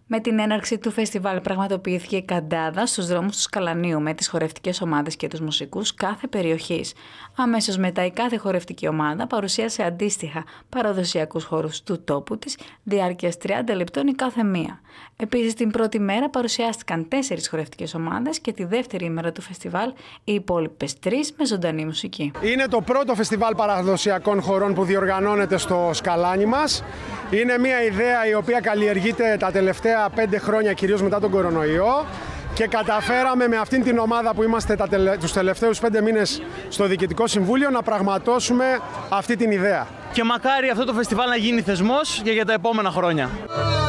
Με την έναρξη του φεστιβάλ πραγματοποιήθηκε η καντάδα στους δρόμους του Σκαλανίου με τις χορευτικές ομάδες και τους μουσικούς κάθε περιοχής. Αμέσως μετά η κάθε χορευτική ομάδα παρουσίασε αντίστοιχα παραδοσιακούς χορούς του τόπου της, διάρκειας 30 λεπτών η κάθε μία. Επίσης την πρώτη μέρα παρουσιάστηκαν 4 χορευτικές ομάδες και τη δεύτερη ημέρα του φεστιβάλ οι υπόλοιπες 3 με ζωντανή μουσική. Είναι το πρώτο φεστιβάλ παραδοσιακών χορών που διοργανώνεται στο Σκαλάνι μας. Είναι μια ιδέα η οποία καλλιεργείται τα τελευταία 5 χρόνια, κυρίως μετά τον κορονοϊό, και καταφέραμε με αυτήν την ομάδα που είμαστε τους τελευταίους 5 μήνες στο Διοικητικό Συμβούλιο να πραγματώσουμε αυτή την ιδέα. Και μακάρι αυτό το φεστιβάλ να γίνει θεσμός και για τα επόμενα χρόνια.